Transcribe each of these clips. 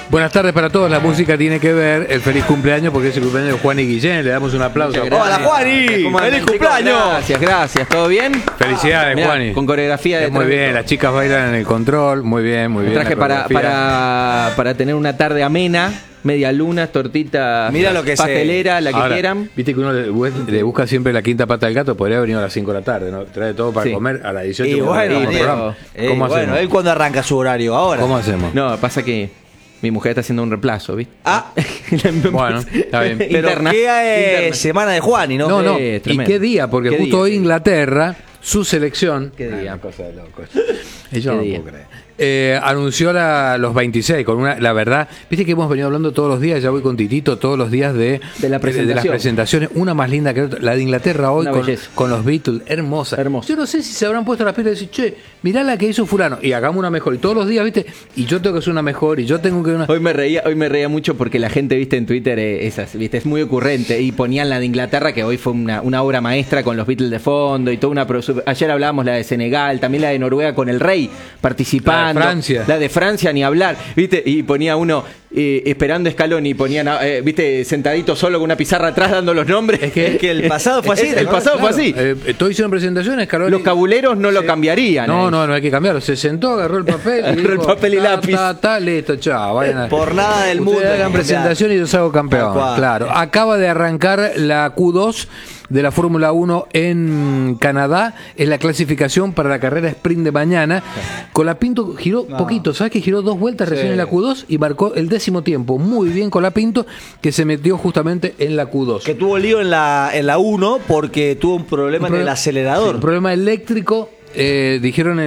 Buenas tardes para todos. La música tiene que ver el feliz cumpleaños porque es el cumpleaños de Juan y Guillén. Le damos un aplauso. ¡Hola, Juani! ¡Feliz cumpleaños! Gracias. ¿Todo bien? Felicidades, Mirá, Juani. con coreografía de muy bien, las chicas bailan en el control. Muy bien, muy bien. Traje para tener una tarde amena. Media luna, tortita, mira lo que pastelera, la que ahora, quieran. Viste que uno le busca siempre la quinta pata del gato. Podría venir a las 5 de la tarde, ¿no? Trae todo para comer a las 18. Y bueno, ¿Cómo hacemos? ¿Él cuándo arranca su horario? Ahora. ¿Cómo hacemos? No, pasa que mi mujer está haciendo un reemplazo, ¿viste? Bueno, está bien. Pero Interna. qué semana de Juani, ¿no? No. ¿Y qué día? Porque ¿Qué justo día? hoy Inglaterra, su selección. ¿Qué día? Una cosa de locos. Y yo ¿Qué no día? puedo creer. Anunció los 26 con la verdad, viste que hemos venido hablando todos los días, ya voy con Titito todos los días de la presentación. de las presentaciones, una más linda que otra, la de Inglaterra hoy con los Beatles, hermosa. Yo no sé si se habrán puesto las pilas y decir, che, mirá la que hizo fulano y hagamos una mejor, y todos los días, viste, y yo tengo que hacer una mejor y yo tengo que una... Hoy me reía mucho porque la gente, viste, en Twitter viste, es muy ocurrente y ponían la de Inglaterra, que hoy fue una obra maestra con los Beatles de fondo y toda una... Ayer hablábamos la de Senegal, también la de Noruega con el rey participando. La de Francia, ni hablar, ¿viste? Y ponía uno esperando Scaloni y ponían, ¿viste? Sentadito solo con una pizarra atrás dando los nombres. Es que el pasado fue así. El pasado fue así. Todos hicieron presentaciones, Scaloni. Los cabuleros no lo cambiarían. No hay que cambiarlo. Se sentó, agarró el papel. Agarró el papel y lápiz. Listo, chao. Vayan Por nada del mundo. Hagan presentación y yo hago campeón. Claro. Acaba de arrancar la Q2 de la Fórmula 1 en Canadá. Es la clasificación para la carrera sprint de mañana. Colapinto giró poquito, ¿sabes? Que giró 2 vueltas recién en la Q2 y marcó el 10º tiempo. Muy bien Colapinto, que se metió justamente en la Q2. Que tuvo lío en la 1 porque tuvo un problema en el acelerador. Un problema eléctrico. Dijeron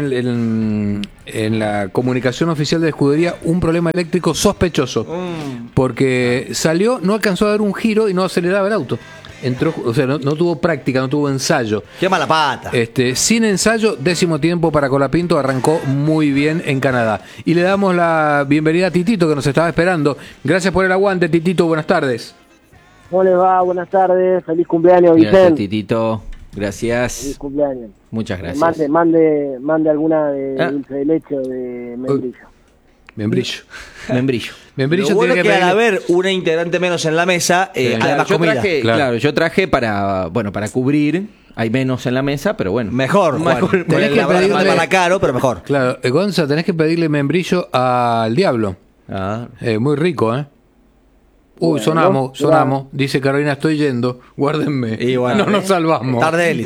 en la comunicación oficial de la escudería un problema eléctrico sospechoso. Porque salió, no alcanzó a dar un giro y no aceleraba el auto. Entró, o sea, no tuvo práctica, no tuvo ensayo. Qué mala pata. Sin ensayo, 10º tiempo para Colapinto, arrancó muy bien en Canadá. Y le damos la bienvenida a Titito, que nos estaba esperando. Gracias por el aguante, Titito, buenas tardes. ¿Cómo les va? Buenas tardes, feliz cumpleaños, Vicente. Gracias, Titito. Gracias. Feliz cumpleaños. Muchas gracias. Mande alguna de dulce de leche o de membrillo. Membrillo Lo bueno tiene que al haber una integrante menos en la mesa, además comida. Yo traje para cubrir. Hay menos en la mesa, pero bueno. Mejor. Tenés que pedirle para caro, pero mejor. Claro, Gonza, tenés que pedirle membrillo al diablo. Muy rico, ¿eh? Uy, sonamos. Dice Carolina, estoy yendo. Guárdenme. Y bueno, no nos salvamos. Tardelli.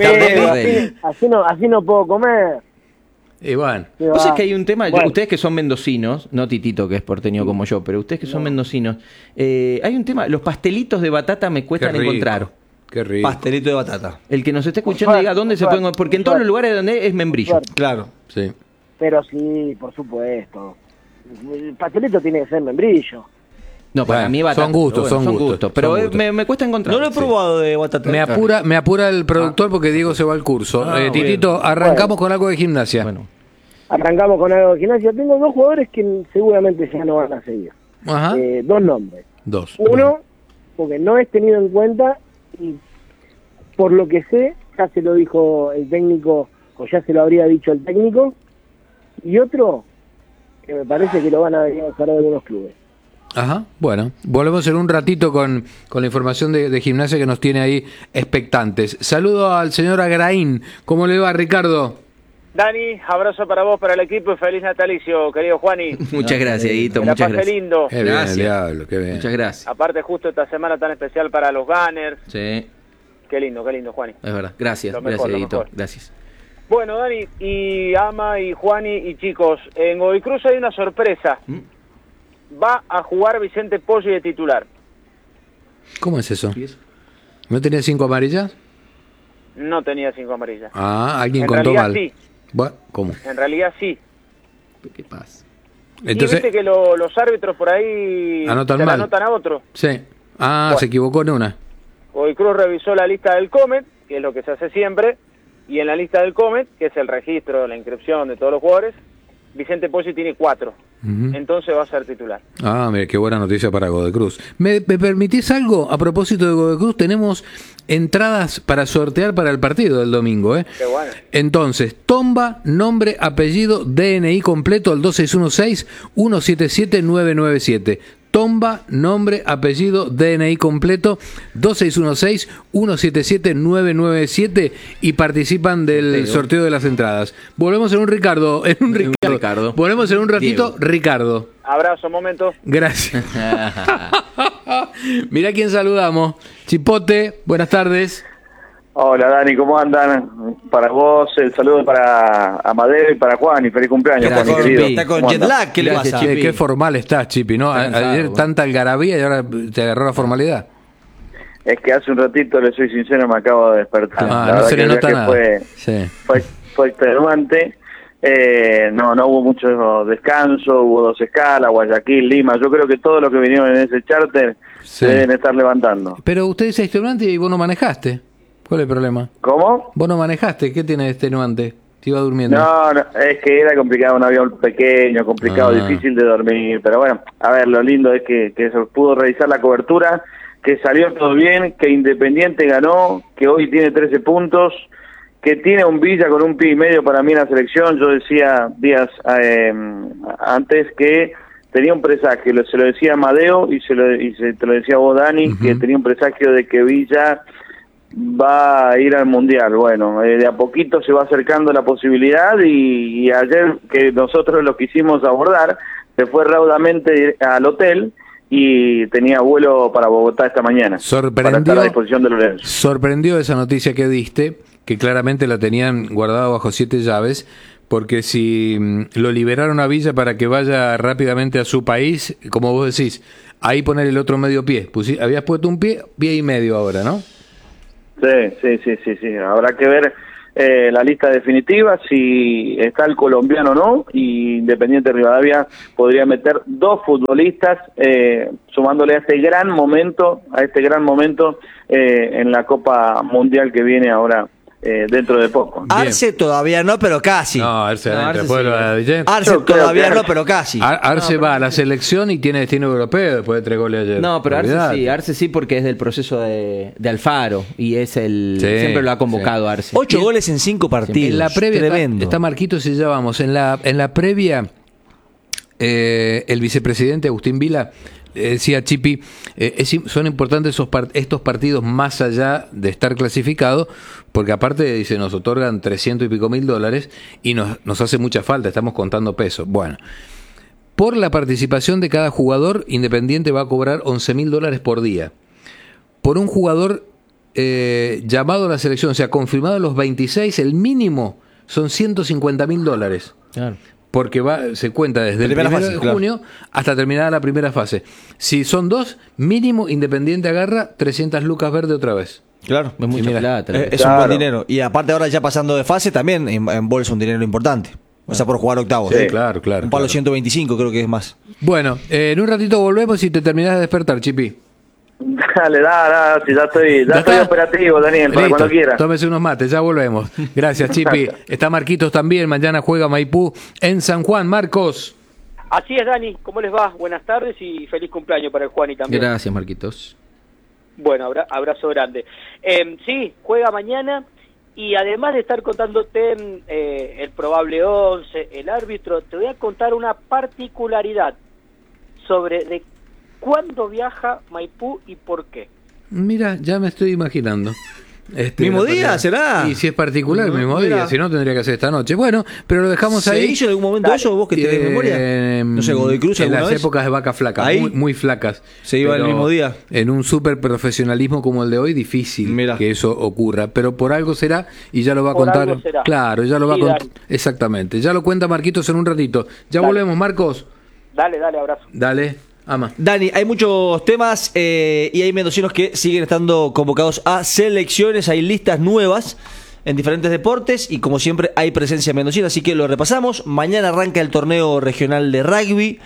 Así no puedo comer. Y bueno. ¿Vos sabés que hay un tema? Ustedes que son mendocinos, no Titito que es porteño como yo, pero ustedes que son mendocinos, hay un tema, los pastelitos de batata me cuestan encontrar. Qué rico. Pastelito de batata. El que nos esté escuchando diga dónde se pueden encontrar, porque en todos los lugares donde es membrillo. Claro. Sí. Pero sí, por supuesto. El pastelito tiene que ser membrillo. No, para mí batata. Son gustos. Pero me cuesta encontrar. No lo he probado de batata. Me apura el productor porque Diego se va al curso. Titito, arrancamos con algo de gimnasia. Bueno. Arrancamos con algo de gimnasia. Tengo 2 jugadores que seguramente ya no van a seguir. Ajá. 2 nombres. 2. Uno, porque no es tenido en cuenta y por lo que sé, ya se lo dijo el técnico, o ya se lo habría dicho el técnico. Y otro, que me parece que lo van a venir a buscar de algunos clubes. Ajá, bueno, volvemos en un ratito con la información de gimnasia que nos tiene ahí expectantes. Saludo al señor Agraín. ¿Cómo le va, Ricardo? Dani, abrazo para vos, para el equipo y feliz natalicio, querido Juani. Muchas gracias, Edito, Que la muchas pase gracias. lindo. Qué bien, diablo, qué bien. Muchas gracias. Aparte, justo esta semana tan especial para los Gunners. Sí, Qué lindo, Juani. es verdad. Gracias, Lo mejor, gracias, lo Edito. mejor. Gracias. Bueno, Dani, y Ama, y Juani, y chicos, en Godoy Cruz hay una sorpresa. Va a jugar Vicente Poggi de titular. ¿Cómo es eso? ¿No tenía 5 amarillas? No tenía 5 amarillas. Alguien En contó realidad mal. sí. Bueno, ¿cómo? En realidad sí. ¿Qué pasa? Entonces, y viste que los árbitros por ahí anotan se la mal. anotan a otro. Sí. Bueno. Se equivocó en una. Godoy Cruz revisó la lista del Comet, que es lo que se hace siempre, y en la lista del Comet, que es el registro, la inscripción de todos los jugadores, Vicente Poggi tiene 4. Entonces va a ser titular. Ah, mira, qué buena noticia para Godoy Cruz. ¿Me permitís algo? A propósito de Godoy Cruz, tenemos entradas para sortear para el partido del domingo, ¿eh? Qué bueno. Entonces, Tomba, nombre, apellido, DNI completo al 2616-177-997. Tomba, nombre, apellido, DNI completo, 2616-177-997 y participan del sorteo de las entradas. Volvemos en un Ricardo. Ricardo. Volvemos en un ratito, Diego. Ricardo. Abrazo, momento. Gracias. Mirá quién saludamos. Chipote, buenas tardes. Hola Dani, ¿cómo andan? Para vos, el saludo para Amadeo y para Juan, y feliz cumpleaños, Juan, mi querido. Está con ¿Cómo jet andan? lag, ¿qué le Gracias, pasa? Chipi. Qué formal estás, Chipi, ¿no? Ayer tanta algarabía y ahora te agarró la formalidad. Es que hace un ratito, le soy sincero, me acabo de despertar. Ah, La no verdad se que le el nota viaje nada. fue extenuante. No hubo mucho descanso, hubo 2 escalas, Guayaquil, Lima. Yo creo que todos los que vinieron en ese charter se deben estar levantando. Pero usted dice extenuante y vos no manejaste. ¿Cuál es el problema? ¿Cómo? Vos no manejaste. ¿Qué tiene de extenuante? Te iba durmiendo. No, es que era complicado, un avión pequeño, complicado, difícil de dormir. Pero bueno, a ver, lo lindo es que se pudo realizar la cobertura, que salió todo bien, que Independiente ganó, que hoy tiene 13 puntos, que tiene un Villa con un pie y medio para mí en la selección. Yo decía días antes que tenía un presagio, se lo decía Amadeo y te lo decía vos, Dani, que tenía un presagio de que Villa va a ir al Mundial. Bueno, de a poquito se va acercando la posibilidad y ayer que nosotros lo quisimos abordar, se fue raudamente al hotel y tenía vuelo para Bogotá esta mañana. Para estar a disposición de Lorenzo. Sorprendió esa noticia que diste, que claramente la tenían guardada bajo 7 llaves, porque si lo liberaron a Villa para que vaya rápidamente a su país, como vos decís, ahí poner el otro medio pie. Habías puesto un pie y medio ahora, ¿no? Sí. Habrá que ver la lista definitiva, si está el colombiano o no, y Independiente Rivadavia podría meter 2 futbolistas, sumándole a este gran momento en la Copa Mundial que viene ahora dentro de poco. Arce todavía no, pero casi. No, Arce Arce Arce todavía no, pero casi. Arce va a la selección y tiene destino europeo después de 3 goles ayer. No, pero Olvidate. Arce sí, porque es del proceso de Alfaro y es siempre lo ha convocado Arce. 8 goles en 5 partidos. En la previa Tremendo. está Marquitos y ya vamos. En la previa, el vicepresidente Agustín Vila decía, Chipi, son importantes estos partidos más allá de estar clasificado, porque aparte, dice, nos otorgan 300 y pico mil dólares y nos hace mucha falta, estamos contando pesos. Bueno, por la participación de cada jugador, Independiente va a cobrar 11 mil dólares por día. Por un jugador llamado a la selección, o sea, confirmado a los 26, el mínimo son 150 mil dólares. Claro. Porque se cuenta desde el 1 de junio hasta terminada la primera fase. Si son 2, mínimo Independiente agarra 300 lucas verde otra vez. Claro, Es mucha plata. es un buen dinero. Y aparte ahora ya pasando de fase también en bolsa un dinero importante. O sea, por jugar octavos. Sí, claro. Un palo 125 creo que es más. Bueno, en un ratito volvemos y te terminás de despertar, Chipi. Dale, si ya estoy operativo, Daniel, para Listo, cuando quiera. tómese unos mates, ya volvemos. Gracias, Chipi. Está Marquitos también, mañana juega Maipú en San Juan. Marcos. Así es, Dani, ¿cómo les va? Buenas tardes y feliz cumpleaños para el Juan y también. Gracias, Marquitos. Bueno, abrazo grande. Sí, juega mañana y además de estar contándote el probable 11, el árbitro, te voy a contar una particularidad sobre de cuándo viaja Maipú y por qué. Mira, ya me estoy imaginando. ¿Mismo día será? Y si es particular, mismo mira. día. Si no, tendría que ser esta noche. Bueno, pero lo dejamos ¿Se ahí. hizo en algún momento eso vos que tenés memoria? No sé, Godoy Cruz en alguna las vez. épocas de vacas flacas, ¿Ahí? muy flacas. ¿Se iba el Pero mismo día? En un súper profesionalismo como el de hoy, difícil Mira. que eso ocurra. Pero por algo será y ya lo va a Por contar. algo será. Claro, ya lo va a Sí, contar. Dani. Exactamente. Ya lo cuenta Marquitos en un ratito. Ya Dale. volvemos, Marcos. Dale, abrazo. Dale, ama. Dani, hay muchos temas y hay mendocinos que siguen estando convocados a selecciones. Hay listas nuevas en diferentes deportes y como siempre hay presencia mendocina, así que lo repasamos. Mañana arranca el torneo regional de rugby,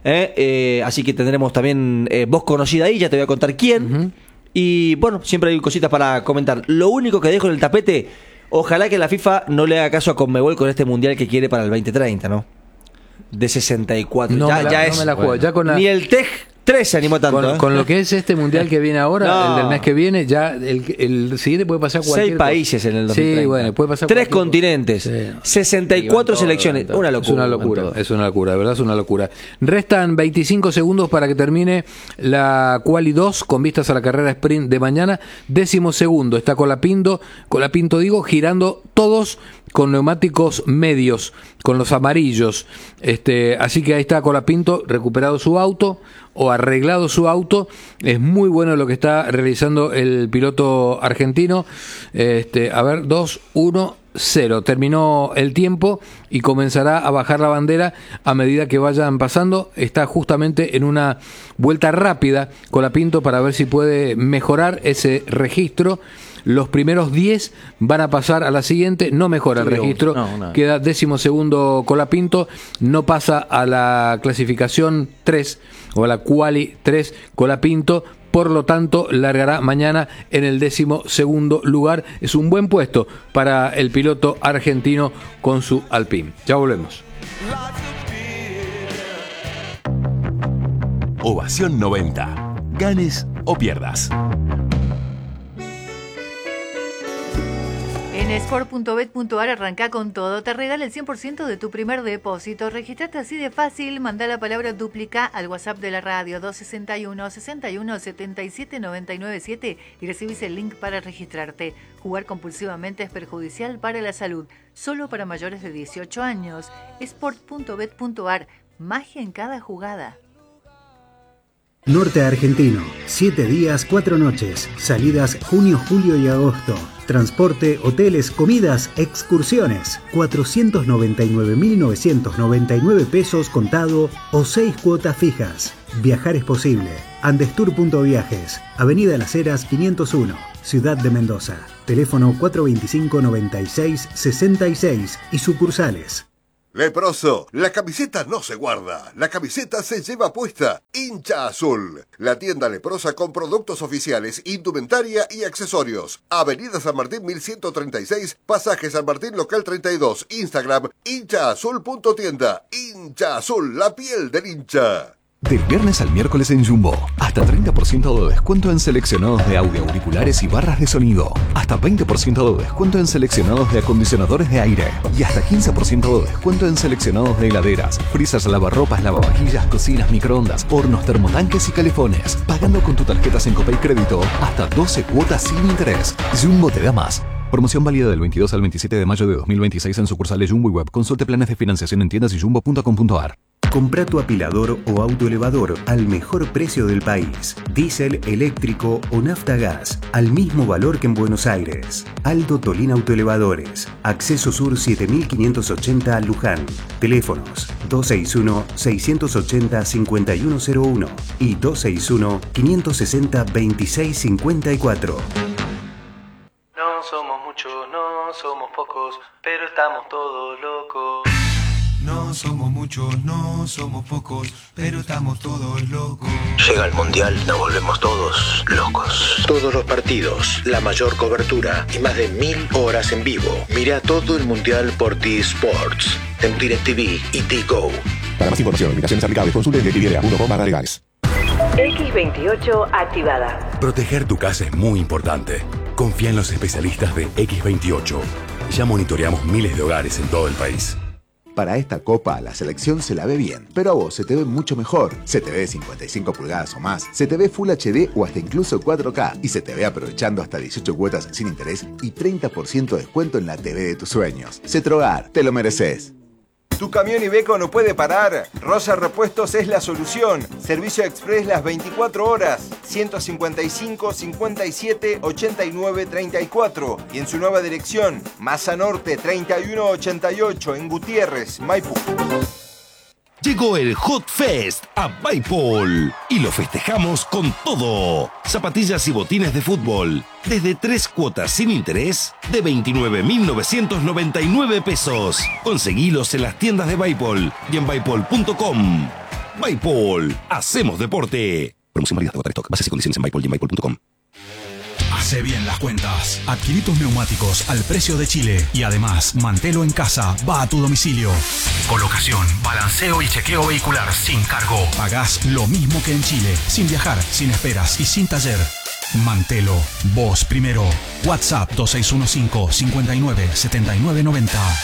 así que tendremos también voz conocida ahí, ya te voy a contar quién. Y bueno, siempre hay cositas para comentar. Lo único que dejo en el tapete, ojalá que la FIFA no le haga caso a Conmebol con este mundial que quiere para el 2030, ¿no? de 64. No, ya me la es. juego. Ya con la- Ni el TEG 3 se animó tanto. Con lo que es este mundial que viene ahora, No. el del mes que viene, ya el siguiente puede pasar cualquier 6 países cosa. en el 2030. Sí, bueno, puede pasar 3 cualquier cosa. continentes. Sí. 64 Iban selecciones. todo, Una locura. Es una locura, es una locura, de verdad es una locura. Restan 25 segundos para que termine la Quali 2 con vistas a la carrera sprint de mañana. 12º está Colapinto digo, girando todos con neumáticos medios, con los amarillos. Así que ahí está Colapinto, recuperado su auto o arreglado su auto. Es muy bueno lo que está realizando el piloto argentino. A ver, 2, 1, 0. Terminó el tiempo y comenzará a bajar la bandera a medida que vayan pasando. Está justamente en una vuelta rápida Colapinto para ver si puede mejorar ese registro. Los primeros 10 van a pasar a la siguiente, no mejora el registro, no. queda 12º Colapinto, no pasa a la clasificación 3 o a la Quali 3 Colapinto. Por lo tanto, largará mañana en el 12º lugar. Es un buen puesto para el piloto argentino con su Alpine. Ya volvemos. Ovación 90. Ganes o pierdas. En sport.bet.ar arranca con todo. Te regala el 100% de tu primer depósito. Registrate así de fácil. Manda la palabra duplica al WhatsApp de la radio 261 61 77 997 y recibís el link para registrarte. Jugar compulsivamente es perjudicial para la salud. Solo para mayores de 18 años. Sport.bet.ar. Magia en cada jugada. Norte Argentino, 7 días, 4 noches, salidas junio, julio y agosto. Transporte, hoteles, comidas, excursiones. 499.999 pesos contado o 6 cuotas fijas. Viajar es posible. Andestour.viajes, Avenida Las Heras 501, Ciudad de Mendoza. Teléfono 425-96-66 y sucursales. Leproso, la camiseta no se guarda, la camiseta se lleva puesta. Hincha Azul, la tienda leprosa con productos oficiales, indumentaria y accesorios. Avenida San Martín 1136, Pasaje San Martín Local 32, Instagram, hinchaazul.tienda. Hincha Azul, la piel del hincha. Del viernes al miércoles en Jumbo, hasta 30% de descuento en seleccionados de audio, auriculares y barras de sonido. Hasta 20% de descuento en seleccionados de acondicionadores de aire. Y hasta 15% de descuento en seleccionados de heladeras, freezers, lavarropas, lavavajillas, cocinas, microondas, hornos, termotanques y calefones. Pagando con tu tarjeta Sencopay Crédito hasta 12 cuotas sin interés. Jumbo te da más. Promoción válida del 22 al 27 de mayo de 2026 en sucursales Jumbo y Web. Consulte planes de financiación en tiendas y jumbo.com.ar. Compra tu apilador o autoelevador al mejor precio del país. Diésel, eléctrico o nafta gas, al mismo valor que en Buenos Aires. Aldo Tolín Autoelevadores. Acceso Sur 7580 Luján. Teléfonos 261-680-5101 y 261-560-2654. No somos muchos, no somos pocos, pero estamos todos locos. No somos muchos, no somos pocos, pero estamos todos locos. Llega el Mundial, nos volvemos todos locos. Todos los partidos, la mayor cobertura y más de 1000 horas en vivo. Mira todo el Mundial por T-Sports, en DirecTV y T-Go. Para más información, invitaciones aplicables, consulte en DirecTV.com/legales. X28 activada. Proteger tu casa es muy importante. Confía en los especialistas de X28. Ya monitoreamos miles de hogares en todo el país. Para esta copa, la selección se la ve bien, pero a vos se te ve mucho mejor. Se te ve 55 pulgadas o más, se te ve Full HD o hasta incluso 4K y se te ve aprovechando hasta 18 cuotas sin interés y 30% de descuento en la TV de tus sueños. Cetrogar, te lo mereces. Tu camión Iveco no puede parar. Rosa Repuestos es la solución. Servicio express las 24 horas. 155 57 89 34. Y en su nueva dirección, Masa Norte 3188 en Gutiérrez, Maipú. Llegó el Hot Fest a Bipol y lo festejamos con todo. Zapatillas y botines de fútbol desde 3 cuotas sin interés de 29.999 pesos. Conseguilos en las tiendas de Bipol y en bipol.com. Bipol, hacemos deporte. Promoción válida hasta agotar stock. Bases y condiciones en Bipol y en bipol.com. Hace bien las cuentas. Adquirí tus neumáticos al precio de Chile y además Mantelo en casa va a tu domicilio. Colocación, balanceo y chequeo vehicular sin cargo. Pagás lo mismo que en Chile, sin viajar, sin esperas y sin taller. Mantelo, vos primero. WhatsApp 2615 59 79 90.